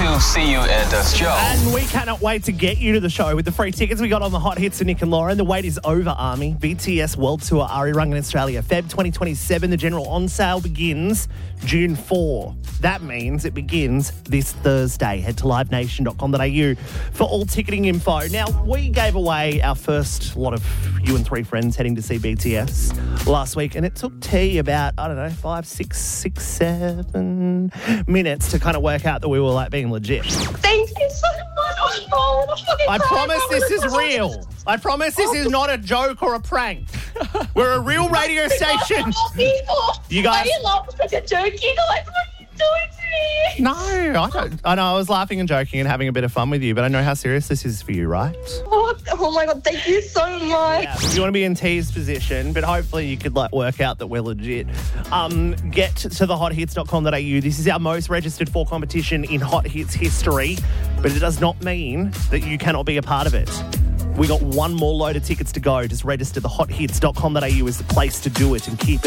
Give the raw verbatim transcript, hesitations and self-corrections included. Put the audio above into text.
to see you at the show. And we cannot wait to get you to the show with the free tickets we got on the hot hits of Nick and Lauren. The wait is over, Army. B T S World Tour Ari Rungan Australia. February twenty twenty-seven. The general on sale begins June fourth. That means it begins this Thursday. Head to live nation dot com dot a u for all ticketing info. Now, we gave away our first lot of you and three friends heading to see B T S last week, and it took T about, I don't know, five, six, six, seven minutes to kind of work out that we were like being legit. Thank you so much. Oh, I promise this is real. I promise this is not a joke or a prank. We're a real radio station. You guys. I love such a joke. You guys, what are you doing to me? No, I don't. I know I was laughing and joking and having a bit of fun with you, but I know how serious this is for you, right? Oh, oh my God, thank you so much. Yeah, you want to be in T's position, but hopefully you could like work out that we're legit. Um, get to the hot hits dot com dot a u. This is our most registered for competition in Hot Hits history, but it does not mean that you cannot be a part of it. We got one more load of tickets to go. Just register. The hot hits dot com dot a u is the place to do it and keep it